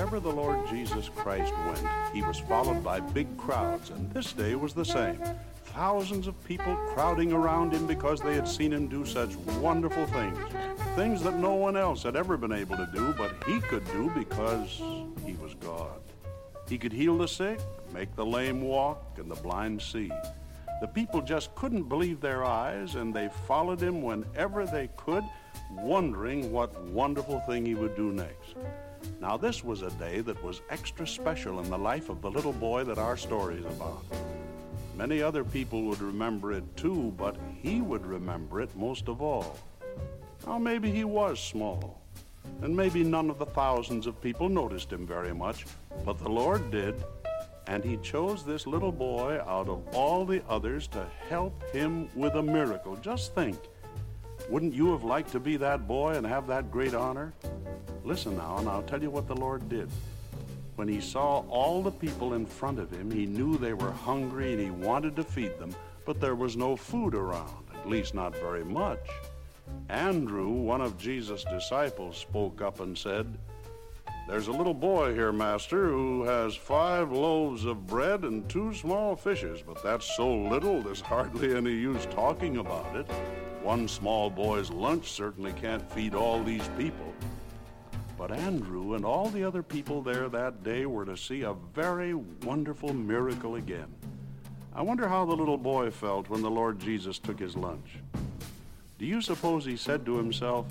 wherever the Lord Jesus Christ went, he was followed by big crowds, and this day was the same. Thousands of people crowding around him because they had seen him do such wonderful things. Things that no one else had ever been able to do, but he could do because he was God. He could heal the sick, make the lame walk, and the blind see. The people just couldn't believe their eyes, and they followed him whenever they could, wondering what wonderful thing he would do next. Now, this was a day that was extra special in the life of the little boy that our story is about. Many other people would remember it too, but he would remember it most of all. Now, maybe he was small, and maybe none of the thousands of people noticed him very much, but the Lord did, and he chose this little boy out of all the others to help him with a miracle. Just think, wouldn't you have liked to be that boy and have that great honor? Listen now, and I'll tell you what the Lord did. When he saw all the people in front of him, he knew they were hungry and he wanted to feed them, but there was no food around, at least not very much. Andrew, one of Jesus' disciples, spoke up and said, "There's a little boy here, Master, who has 5 loaves of bread and 2 small fishes, but that's so little there's hardly any use talking about it. One small boy's lunch certainly can't feed all these people." But Andrew and all the other people there that day were to see a very wonderful miracle again. I wonder how the little boy felt when the Lord Jesus took his lunch. Do you suppose he said to himself,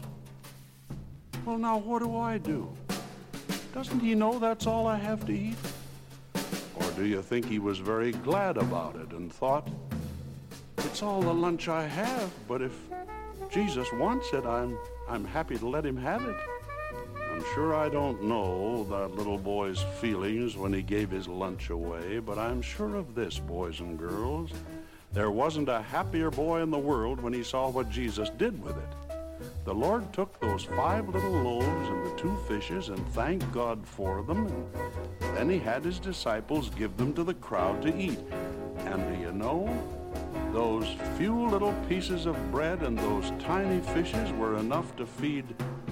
"Well, now what do I do? Doesn't he know that's all I have to eat?" Or do you think he was very glad about it and thought, "It's all the lunch I have, but if Jesus wants it, I'm happy to let him have it"? I'm sure I don't know that little boy's feelings when he gave his lunch away, but I'm sure of this, boys and girls. There wasn't a happier boy in the world when he saw what Jesus did with it. The Lord took those 5 little loaves and the 2 fishes and thanked God for them, and then he had his disciples give them to the crowd to eat. And do you know, those few little pieces of bread and those tiny fishes were enough to feed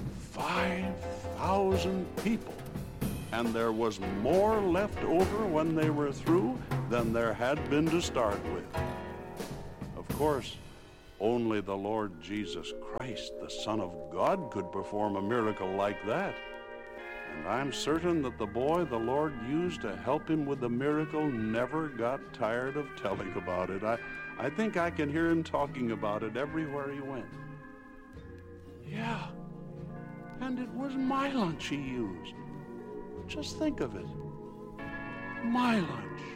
5,000 people. And there was more left over when they were through than there had been to start with. Of course, only the Lord Jesus Christ, the Son of God, could perform a miracle like that. And I'm certain that the boy the Lord used to help him with the miracle never got tired of telling about it. I think I can hear him talking about it everywhere he went. Yeah, and it was my lunch he used. Just think of it. My lunch.